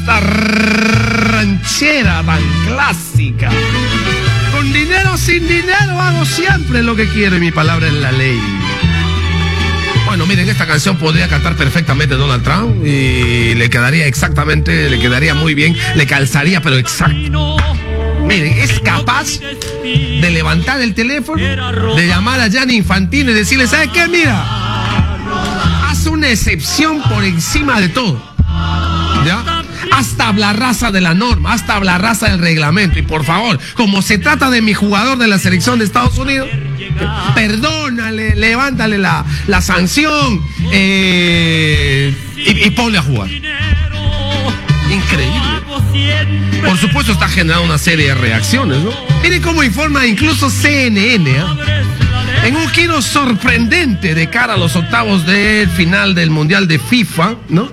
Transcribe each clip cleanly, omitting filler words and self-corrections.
esta ranchera tan clásica. Con dinero o sin dinero hago siempre lo que quiero y mi palabra es la ley. Bueno, miren, esta canción podría cantar perfectamente Donald Trump y le quedaría muy bien, le calzaría, pero exacto. Miren, es capaz de levantar el teléfono, de llamar a Gianni Infantino y decirle, ¿sabes qué? Mira, haz una excepción por encima de todo, ¿ya? Hasta la raza de la norma, hasta la raza del reglamento. Y por favor, como se trata de mi jugador de la selección de Estados Unidos, perdónale, levántale la sanción y ponle a jugar. Increíble. Por supuesto está generando una serie de reacciones, ¿no? Miren cómo informa incluso CNN, ¿eh? En un giro sorprendente de cara a los octavos de final del Mundial de FIFA, ¿no?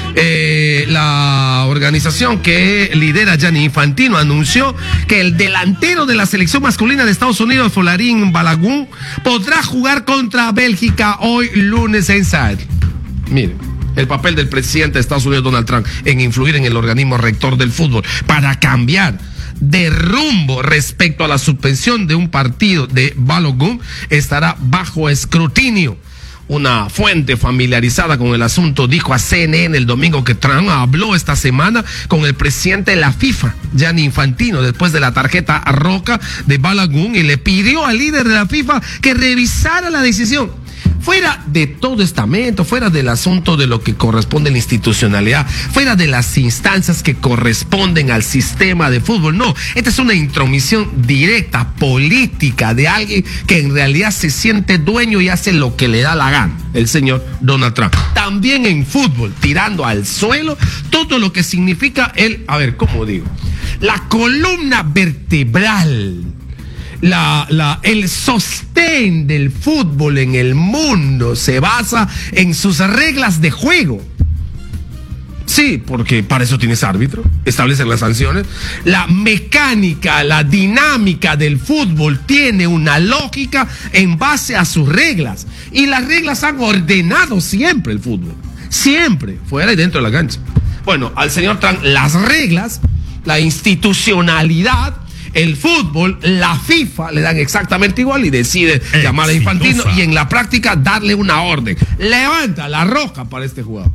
La organización que lidera Gianni Infantino anunció que el delantero de la selección masculina de Estados Unidos, Folarin Balogun, podrá jugar contra Bélgica hoy lunes en Seattle. Miren, el papel del presidente de Estados Unidos, Donald Trump, en influir en el organismo rector del fútbol para cambiar de rumbo respecto a la suspensión de un partido de Balogun estará bajo escrutinio. Una fuente familiarizada con el asunto dijo a CNN el domingo que Trump habló esta semana con el presidente de la FIFA, Gianni Infantino, después de la tarjeta roja de Balogun, y le pidió al líder de la FIFA que revisara la decisión. Fuera de todo estamento, fuera del asunto de lo que corresponde a la institucionalidad, fuera de las instancias que corresponden al sistema de fútbol. No, esta es una intromisión directa, política, de alguien que en realidad se siente dueño y hace lo que le da la gana, el señor Donald Trump. También en fútbol, tirando al suelo todo lo que significa ¿cómo digo? La columna vertebral. El sostén del fútbol en el mundo se basa en sus reglas de juego. Sí, porque para eso tienes árbitro, establecen las sanciones. La mecánica, la dinámica del fútbol tiene una lógica en base a sus reglas. Y las reglas han ordenado siempre el fútbol. Siempre, fuera y dentro de la cancha. Bueno, al señor Trump, las reglas, la institucionalidad, el fútbol, la FIFA le dan exactamente igual y decide llamar a Infantino y en la práctica darle una orden. Levanta la roja para este jugador.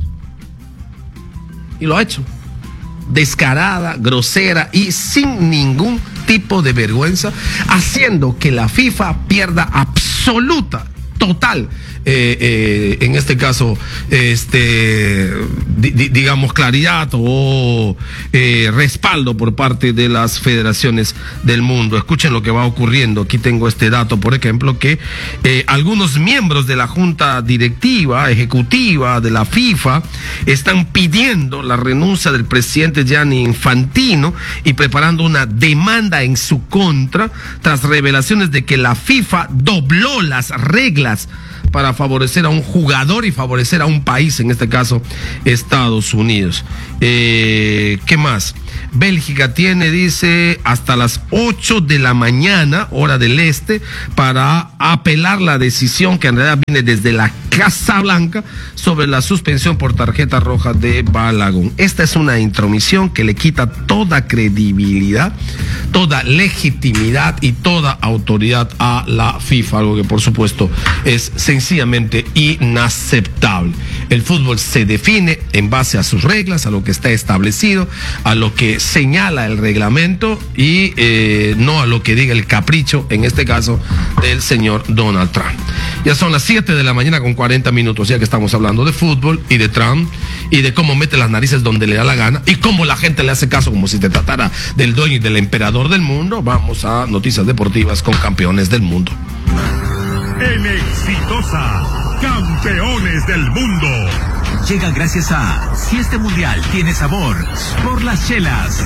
Y lo ha hecho. Descarada, grosera y sin ningún tipo de vergüenza, haciendo que la FIFA pierda absoluta, total, en este caso, digamos, claridad o respaldo por parte de las federaciones del mundo. Escuchen lo que va ocurriendo. Aquí tengo este dato, por ejemplo, que algunos miembros de la junta directiva, ejecutiva de la FIFA, están pidiendo la renuncia del presidente Gianni Infantino y preparando una demanda en su contra tras revelaciones de que la FIFA dobló las reglas para favorecer a un jugador y favorecer a un país, en este caso Estados Unidos. ¿Qué más? Bélgica tiene, dice, hasta las 8 de la mañana, hora del este, para apelar la decisión que en realidad viene desde la Casa Blanca sobre la suspensión por tarjeta roja de Balogun. Esta es una intromisión que le quita toda credibilidad, toda legitimidad y toda autoridad a la FIFA, algo que por supuesto es sencillamente inaceptable. El fútbol se define en base a sus reglas, a lo que está establecido, a lo que señala el reglamento y no a lo que diga el capricho, en este caso, del señor Donald Trump. Ya son las 7 de la mañana con 40 minutos, ya que estamos hablando de fútbol y de Trump y de cómo mete las narices donde le da la gana y cómo la gente le hace caso como si te tratara del dueño y del emperador del mundo. Vamos a noticias deportivas con campeones del mundo. En Exitosa, campeones del mundo. Llega gracias a Si este mundial tiene sabor, por las chelas.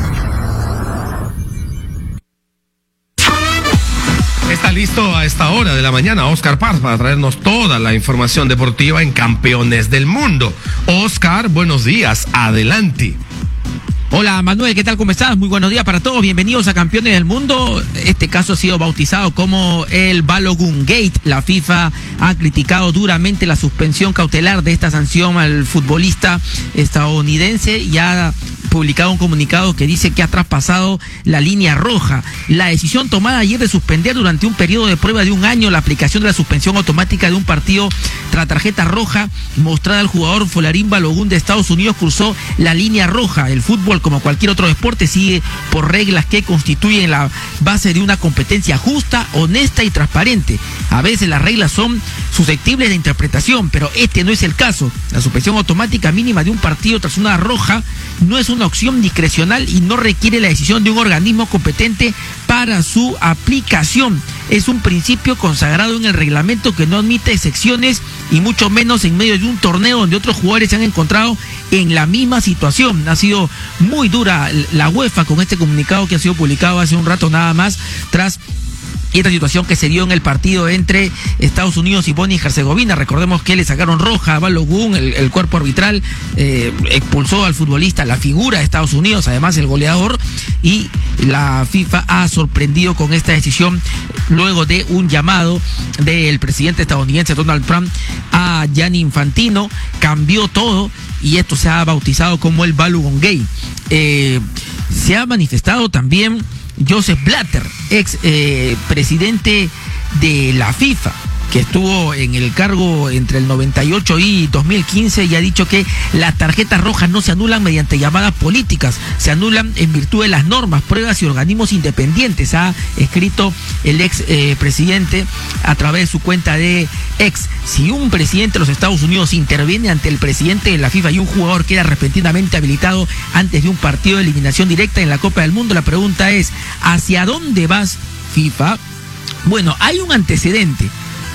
Está listo a esta hora de la mañana Oscar Paz para traernos toda la información deportiva en Campeones del Mundo. Oscar, buenos días, adelante. Hola Manuel, ¿qué tal? ¿Cómo estás? Muy buenos días para todos, bienvenidos a Campeones del Mundo. Este caso ha sido bautizado como el Balogun Gate. La FIFA ha criticado duramente la suspensión cautelar de esta sanción al futbolista estadounidense y ha publicado un comunicado que dice que ha traspasado la línea roja. La decisión tomada ayer de suspender durante un periodo de prueba de 1 año la aplicación de la suspensión automática de un partido tras tarjeta roja mostrada al jugador Folarín Balogun de Estados Unidos cruzó la línea roja. El fútbol, como cualquier otro deporte, sigue por reglas que constituyen la base de una competencia justa, honesta y transparente. A veces las reglas son susceptibles de interpretación, pero este no es el caso. La suspensión automática mínima de un partido tras una roja no es una opción discrecional y no requiere la decisión de un organismo competente para su aplicación. Es un principio consagrado en el reglamento que no admite excepciones y mucho menos en medio de un torneo donde otros jugadores se han encontrado en la misma situación. Ha sido muy dura la UEFA con este comunicado que ha sido publicado hace un rato nada más tras esta situación que se dio en el partido entre Estados Unidos y Bosnia y Herzegovina. Recordemos que le sacaron roja a Balogun, el cuerpo arbitral expulsó al futbolista, la figura de Estados Unidos, además el goleador, y la FIFA ha sorprendido con esta decisión luego de un llamado del presidente estadounidense Donald Trump a Gianni Infantino. Cambió todo y esto se ha bautizado como el Balogun Gate. Se ha manifestado también Joseph Blatter, ex presidente de la FIFA, que estuvo en el cargo entre el 98 y 2015 y ha dicho que las tarjetas rojas no se anulan mediante llamadas políticas, se anulan en virtud de las normas, pruebas y organismos independientes. Ha escrito el ex presidente a través de su cuenta de ex. Si un presidente de los Estados Unidos interviene ante el presidente de la FIFA y un jugador queda repentinamente habilitado antes de un partido de eliminación directa en la Copa del Mundo, la pregunta es, ¿hacia dónde vas, FIFA? Bueno, hay un antecedente.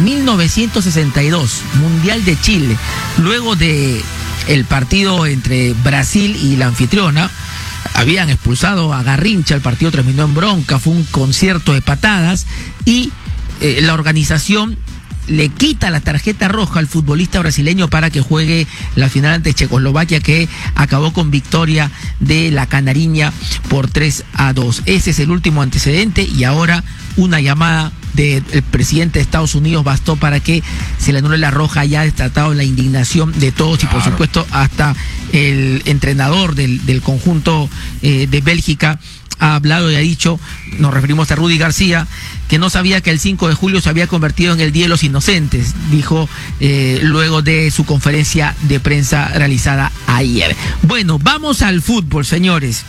1962, Mundial de Chile, luego de el partido entre Brasil y la anfitriona, habían expulsado a Garrincha, el partido terminó en bronca, fue un concierto de patadas y la organización le quita la tarjeta roja al futbolista brasileño para que juegue la final ante Checoslovaquia, que acabó con victoria de la Canariña por 3-2. Ese es el último antecedente y ahora una llamada del presidente de Estados Unidos bastó para que se le anule la roja. Ya ha desatado la indignación de todos y por supuesto hasta el entrenador del conjunto de Bélgica ha hablado y ha dicho, nos referimos a Rudy García, que no sabía que el 5 de julio se había convertido en el Día de los Inocentes, dijo luego de su conferencia de prensa realizada ayer. Bueno, vamos al fútbol, señores.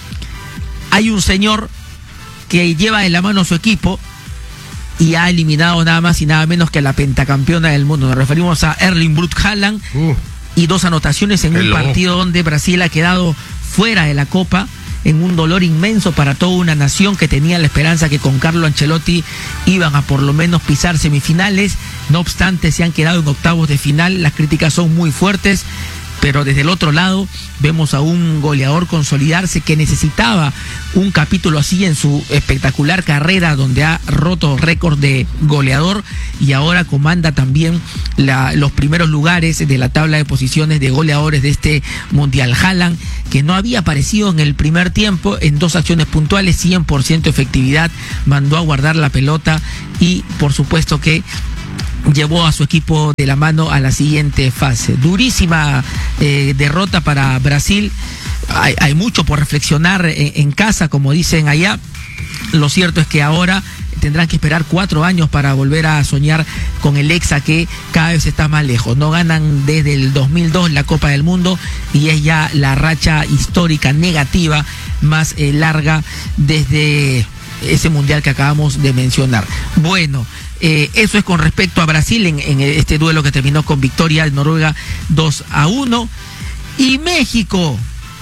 Hay un señor que lleva de la mano a su equipo y ha eliminado nada más y nada menos que a la pentacampeona del mundo. Nos referimos a Erling Braut Haaland y 2 anotaciones en un partido donde Brasil ha quedado fuera de la Copa, en un dolor inmenso para toda una nación que tenía la esperanza que con Carlo Ancelotti iban a por lo menos pisar semifinales. No obstante, se han quedado en octavos de final. Las críticas son muy fuertes, pero desde el otro lado vemos a un goleador consolidarse que necesitaba un capítulo así en su espectacular carrera, donde ha roto récord de goleador y ahora comanda también los primeros lugares de la tabla de posiciones de goleadores de este Mundial. Haaland, que no había aparecido en el primer tiempo, en 2 acciones puntuales, 100% efectividad, mandó a guardar la pelota y por supuesto que llevó a su equipo de la mano a la siguiente fase. Durísima derrota para Brasil. Hay mucho por reflexionar en casa, como dicen allá. Lo cierto es que ahora tendrán que esperar 4 años para volver a soñar con el Hexa, que cada vez está más lejos. No ganan desde el 2002 la Copa del Mundo y es ya la racha histórica negativa más larga desde ese mundial que acabamos de mencionar. Bueno, eso es con respecto a Brasil en este duelo que terminó con victoria de Noruega 2-1. Y México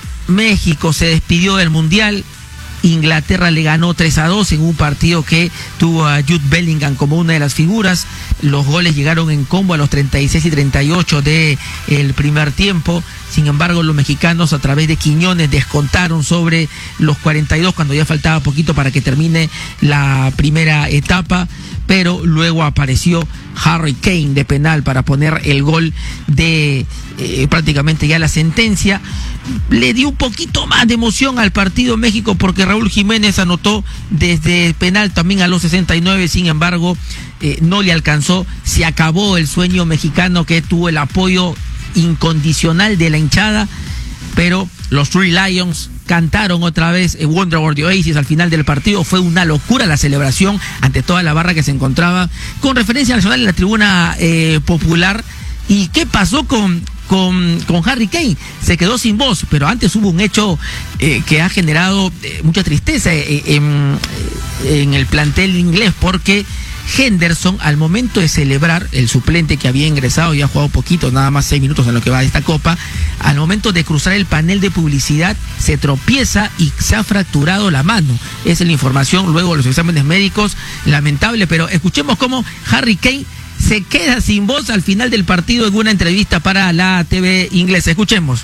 se despidió del mundial. Inglaterra le ganó 3-2 en un partido que tuvo a Jude Bellingham como una de las figuras. Los goles llegaron en combo a los 36 y 38 del primer tiempo. Sin embargo, los mexicanos a través de Quiñones descontaron sobre los 42 cuando ya faltaba poquito para que termine la primera etapa, pero luego apareció Harry Kane de penal para poner el gol de prácticamente ya la sentencia. Le dio un poquito más de emoción al partido México porque Raúl Jiménez anotó desde penal también a los 69, sin embargo no le alcanzó. Se acabó el sueño mexicano, que tuvo el apoyo incondicional de la hinchada, pero Los Three Lions cantaron otra vez Wonderworld de Oasis al final del partido. Fue una locura la celebración ante toda la barra que se encontraba con referencia nacional en la tribuna popular. ¿Y qué pasó con Harry Kane? Se quedó sin voz, pero antes hubo un hecho que ha generado mucha tristeza en el plantel inglés, porque Henderson, al momento de celebrar, el suplente que había ingresado y ha jugado poquito, nada más 6 minutos en lo que va de esta copa, al momento de cruzar el panel de publicidad se tropieza y se ha fracturado la mano. Esa es la información luego de los exámenes médicos, lamentable, pero escuchemos cómo Harry Kane se queda sin voz al final del partido en una entrevista para la TV inglesa. Escuchemos.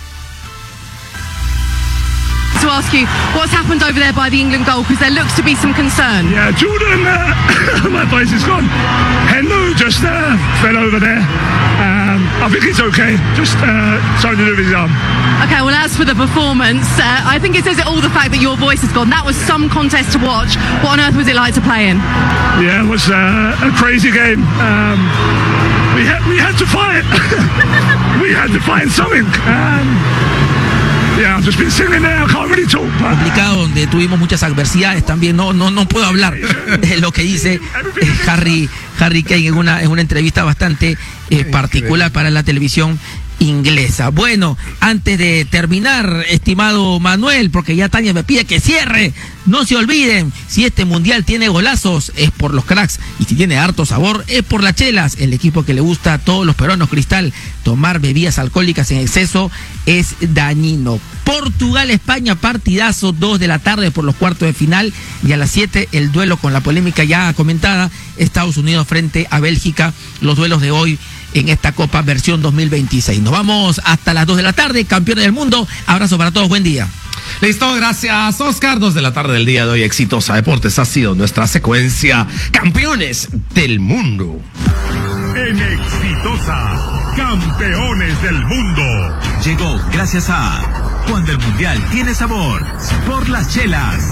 To ask you what's happened over there by the England goal, because there looks to be some concern. Yeah, Jordan, my voice is gone. Hendo just fell over there. I think he's okay. Just something to do with his arm. Okay, well, as for the performance, I think it says it all, the fact that your voice has gone. That was some contest to watch. What on earth was it like to play in? Yeah, it was a crazy game. We had to fight. We had to find something. Yeah, I've just been sitting there, I can't really talk. Complicado, donde tuvimos muchas adversidades también, no puedo hablar lo que dice Harry Kane en una entrevista bastante particular para la televisión inglesa. Bueno, antes de terminar, estimado Manuel, porque ya Tania me pide que cierre, no se olviden, si este mundial tiene golazos es por los cracks, y si tiene harto sabor es por las chelas, el equipo que le gusta a todos los peruanos. Cristal, tomar bebidas alcohólicas en exceso es dañino. Portugal-España, partidazo, 2 de la tarde por los cuartos de final, y a las 7 el duelo con la polémica ya comentada, Estados Unidos frente a Bélgica, los duelos de hoy en esta Copa versión 2026. Nos vamos hasta las 2 de la tarde, campeones del mundo. Abrazo para todos, buen día. Listo, gracias Oscar. 2 de la tarde del día de hoy, Exitosa Deportes ha sido nuestra secuencia Campeones del Mundo. En Exitosa, Campeones del Mundo. Llegó gracias a Cuando el Mundial tiene sabor, por las chelas.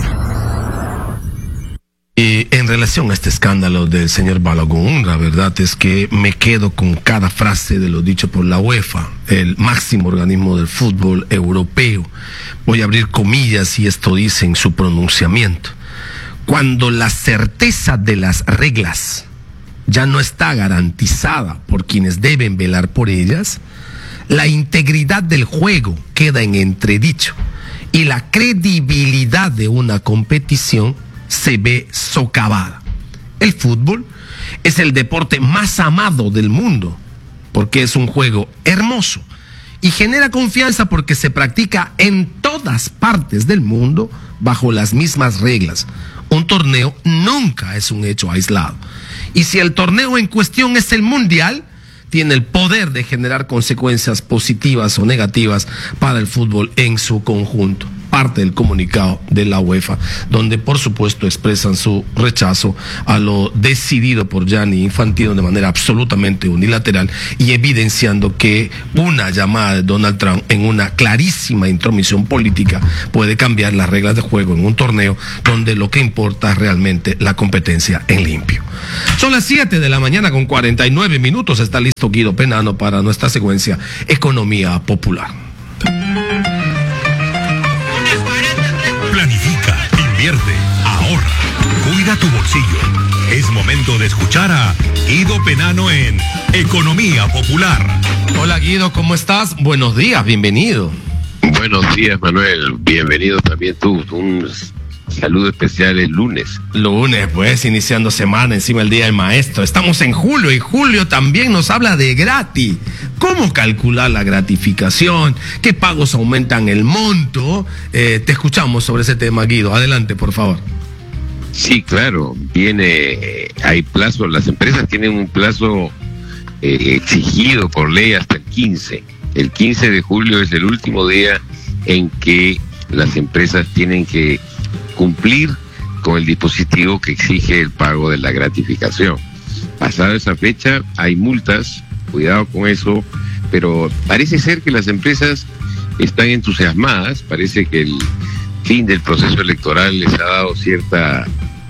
Y en relación a este escándalo del señor Balogun, la verdad es que me quedo con cada frase de lo dicho por la UEFA, el máximo organismo del fútbol europeo. Voy a abrir comillas y esto dice en su pronunciamiento: cuando la certeza de las reglas ya no está garantizada por quienes deben velar por ellas, la integridad del juego queda en entredicho y la credibilidad de una competición se ve socavada. El fútbol es el deporte más amado del mundo porque es un juego hermoso y genera confianza porque se practica en todas partes del mundo bajo las mismas reglas. Un torneo nunca es un hecho aislado. Y si el torneo en cuestión es el mundial, tiene el poder de generar consecuencias positivas o negativas para el fútbol en su conjunto. Parte del comunicado de la UEFA, donde por supuesto expresan su rechazo a lo decidido por Gianni Infantino de manera absolutamente unilateral y evidenciando que una llamada de Donald Trump en una clarísima intromisión política puede cambiar las reglas de juego en un torneo donde lo que importa es realmente la competencia en limpio. Son las 7 de la mañana con 49 minutos. Está listo Guido Penano para nuestra secuencia Economía Popular. Planifica, invierte, ahorra, cuida tu bolsillo. Es momento de escuchar a Guido Penano en Economía Popular. Hola Guido, ¿cómo estás? Buenos días, bienvenido. Buenos días, Manuel. Bienvenido también tú. Un saludo especial el lunes. Lunes, pues, iniciando semana, encima el Día del Maestro. Estamos en julio y julio también nos habla de gratis. ¿Cómo calcular la gratificación? ¿Qué pagos aumentan el monto? Te escuchamos sobre ese tema, Guido. Adelante, por favor. Sí, claro. Hay plazo. Las empresas tienen un plazo exigido por ley hasta el 15. El 15 de julio es el último día en que las empresas tienen que cumplir con el dispositivo que exige el pago de la gratificación. Pasada esa fecha hay multas, cuidado con eso, pero parece ser que las empresas están entusiasmadas, parece que el fin del proceso electoral les ha dado cierta,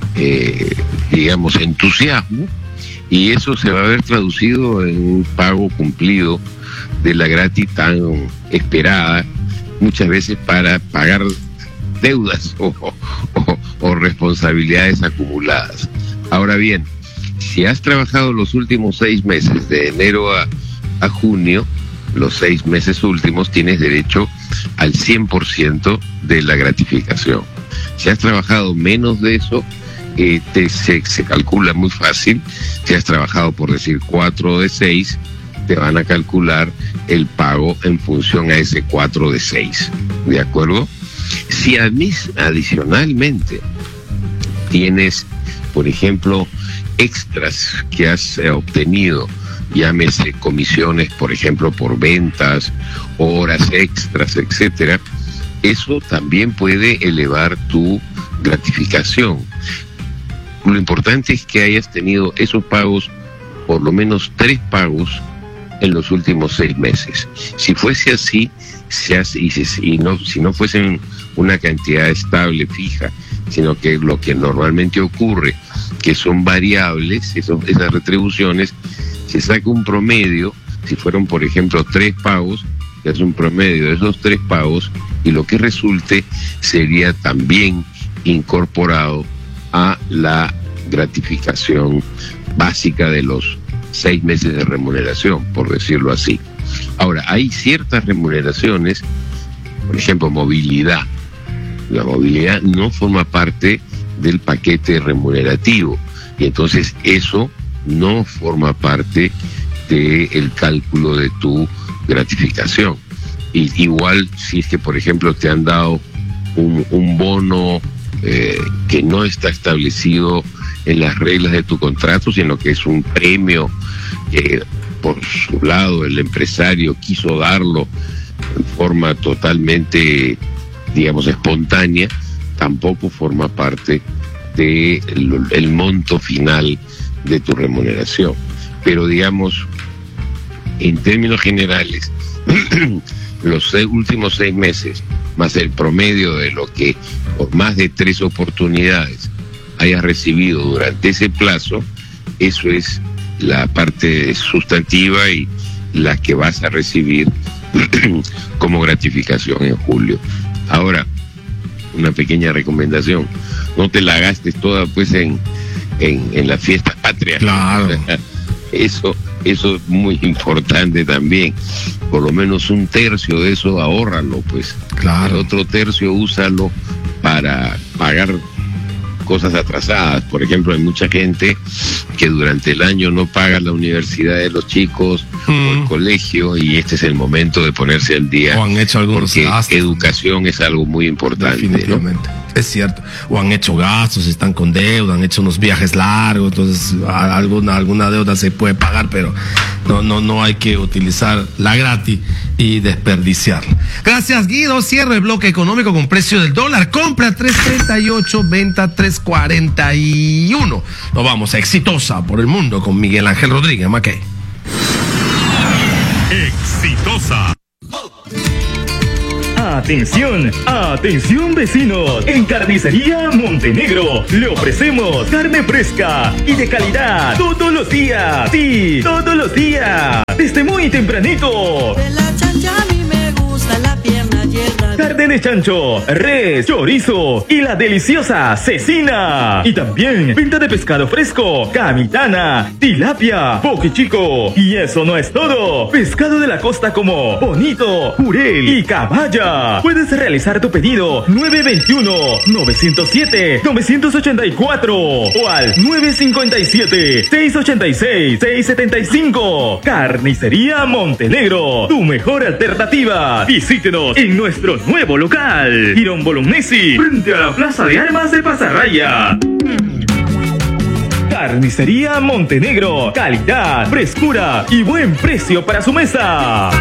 entusiasmo, y eso se va a ver traducido en un pago cumplido de la gratis tan esperada muchas veces para pagar deudas o responsabilidades acumuladas. Ahora bien, si has trabajado los últimos 6 meses, de enero a junio, los 6 meses últimos, tienes derecho al 100% de la gratificación. Si has trabajado menos de eso, se calcula muy fácil. Si has trabajado, por decir, 4 de 6, te van a calcular el pago en función a ese 4 de 6. ¿De acuerdo? Si adicionalmente tienes, por ejemplo, extras que has obtenido, llámese comisiones, por ejemplo, por ventas, horas extras, etcétera, eso también puede elevar tu gratificación. Lo importante es que hayas tenido esos pagos, por lo menos 3 pagos en los últimos 6 meses. Si fuese así, si no fuesen una cantidad estable, fija, sino que lo que normalmente ocurre, que son variables, esas retribuciones, se saca un promedio. Si fueron, por ejemplo, 3 pagos, se hace un promedio de esos 3 pagos y lo que resulte sería también incorporado a la gratificación básica de los 6 meses de remuneración, por decirlo así. Ahora, hay ciertas remuneraciones, por ejemplo, movilidad. La movilidad no forma parte del paquete remunerativo y entonces eso no forma parte del cálculo de tu gratificación. Y igual si es que, por ejemplo, te han dado un bono que no está establecido en las reglas de tu contrato, sino que es un premio que por su lado el empresario quiso darlo en forma totalmente, digamos, espontánea, tampoco forma parte del monto final de tu remuneración. Pero digamos, en términos generales, los últimos 6 meses, más el promedio de lo que por más de 3 oportunidades hayas recibido durante ese plazo, eso es la parte sustantiva y la que vas a recibir como gratificación en julio. Ahora, una pequeña recomendación: no te la gastes toda pues en las fiestas patrias. Claro. Eso es muy importante también. Por lo menos 1/3 de eso ahórralo, pues. Claro. El otro tercio úsalo para pagar cosas atrasadas. Por ejemplo, hay mucha gente que durante el año no paga la universidad de los chicos o el colegio, y este es el momento de ponerse al día. O han hecho algunos porque gastos. Educación es algo muy importante, Definitivamente. ¿no? Es cierto. O han hecho gastos, están con deuda, han hecho unos viajes largos, entonces alguna deuda se puede pagar, pero no hay que utilizar la gratis y desperdiciarla. Gracias, Guido. Cierre el bloque económico con precio del dólar. Compra 3.38, venta 3.41. Nos vamos a Exitosa por el Mundo con Miguel Ángel Rodríguez Mackey. Exitosa. Atención, atención vecinos, en Carnicería Montenegro le ofrecemos carne fresca y de calidad todos los días, sí, todos los días, desde muy tempranito. De la chancha a mí me gusta la pierna y el rabito. Carne de chancho, res, chorizo y la deliciosa cecina. Y también venta de pescado fresco, camitana, tilapia, boquichico. Y eso no es todo. Pescado de la costa como bonito, jurel y caballa. Puedes realizar tu pedido 921-907-984 o al 957-686-675. Carnicería Montenegro, tu mejor alternativa. Visítenos en nuestro nuevo local, Girón Bolognesi, frente a la Plaza de Armas de Pasarraya. Carnicería Montenegro, calidad, frescura y buen precio para su mesa.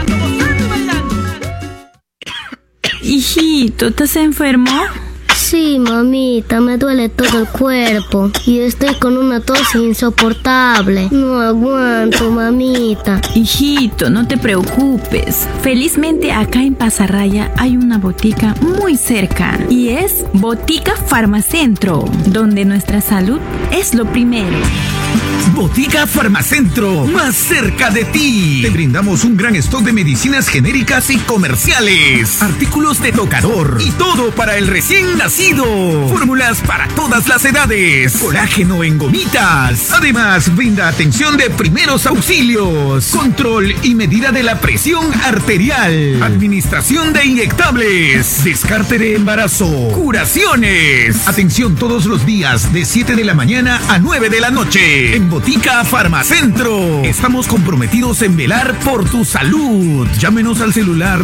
Hijito, ¿estás enfermo? Sí, mamita, me duele todo el cuerpo y estoy con una tos insoportable. No aguanto, mamita. Hijito, no te preocupes. Felizmente acá en Pasarraya hay una botica muy cerca y es Botica Farmacentro, donde nuestra salud es lo primero. Botica Farmacentro, más cerca de ti. Te brindamos un gran stock de medicinas genéricas y comerciales, artículos de tocador y todo para el recién nacido. Fórmulas para todas las edades, colágeno en gomitas. Además, brinda atención de primeros auxilios, control y medida de la presión arterial, administración de inyectables, descarte de embarazo, curaciones. Atención todos los días de 7 de la mañana a 9 de la noche en Botica Farmacentro. Estamos comprometidos en velar por tu salud. Llámenos al celular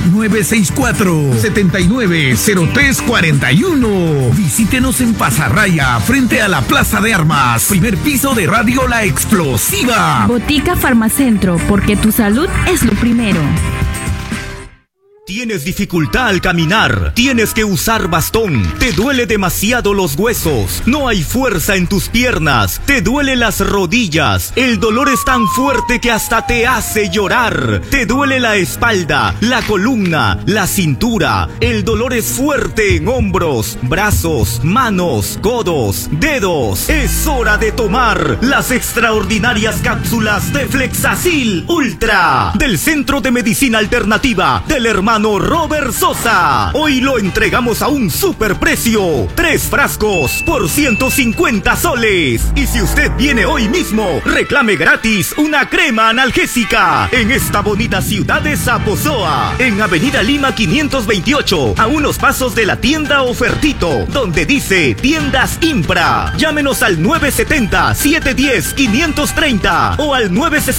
964-790341. Visítenos en Pasarraya, frente a la Plaza de Armas, primer piso de Radio La Explosiva. Botica Farmacentro, porque tu salud es lo primero. ¿Tienes dificultad al caminar? ¿Tienes que usar bastón? ¿Te duele demasiado los huesos? ¿No hay fuerza en tus piernas? ¿Te duelen las rodillas? El dolor es tan fuerte que hasta te hace llorar. ¿Te duele la espalda, la columna, la cintura? El dolor es fuerte en hombros, brazos, manos, codos, dedos. Es hora de tomar las extraordinarias cápsulas de Flexacil Ultra del Centro de Medicina Alternativa del hermano Robert Sosa. Hoy lo entregamos a un superprecio. 3 frascos por 150 soles. Y si usted viene hoy mismo, reclame gratis una crema analgésica en esta bonita ciudad de Zaposoa, en Avenida Lima 528, a unos pasos de la tienda Ofertito, donde dice Tiendas Impra. Llámenos al 970-710-530 o al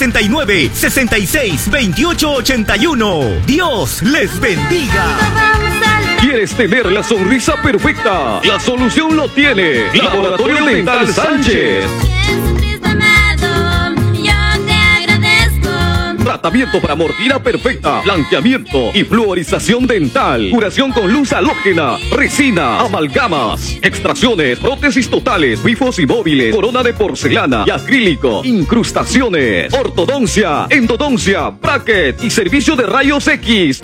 969-66-2881. Dios les bendiga. ¿Quieres tener la sonrisa perfecta? La solución lo tiene Laboratorio Dental Sánchez. Tratamiento para mordida perfecta, blanqueamiento y fluorización dental, curación con luz halógena, resina, amalgamas, extracciones, prótesis totales, bifos y móviles, corona de porcelana y acrílico, incrustaciones, ortodoncia, endodoncia, bracket y servicio de rayos X.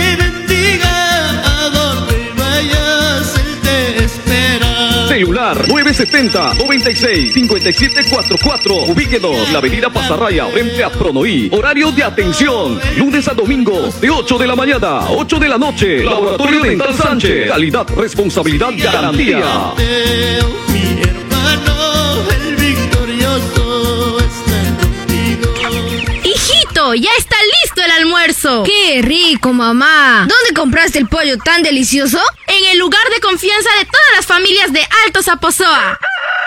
Celular 970-96-5744. Ubíquenos, la avenida Pasarraya, frente a Pronoí. Horario de atención, lunes a domingo, de 8 de la mañana a 8 de la noche. Laboratorio Dental Sánchez. Calidad, responsabilidad, garantía. Mi hermano, el victorioso, está contigo. ¡Hijito, ya está listo el almuerzo! ¡Qué rico, mamá! ¿Dónde compraste el pollo tan delicioso? En el lugar de confianza de todas las familias de Alto Zaposoa.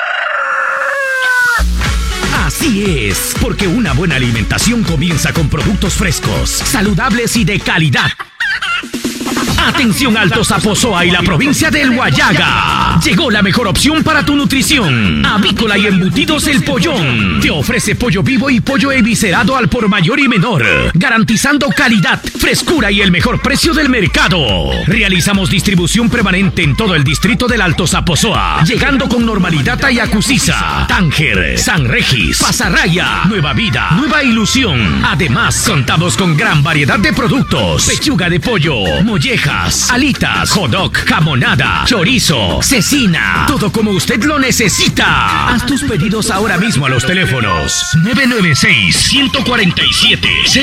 Así es, porque una buena alimentación comienza con productos frescos, saludables y de calidad. Atención Alto Zaposoa y la provincia del Huallaga. Llegó la mejor opción para tu nutrición. Avícola y Embutidos El Pollón. Te ofrece pollo vivo y pollo eviscerado al por mayor y menor, garantizando calidad, frescura y el mejor precio del mercado. Realizamos distribución permanente en todo el distrito del Alto Zaposoa, llegando con normalidad a Yacusiza, Tánger, San Regis, Pasarraya, Nueva Vida, Nueva Ilusión. Además, contamos con gran variedad de productos: pechuga de pollo, mollejas, alitas, hot dog, jamonada, chorizo, cecina, todo como usted lo necesita. Haz tus pedidos ahora mismo a los teléfonos 996-147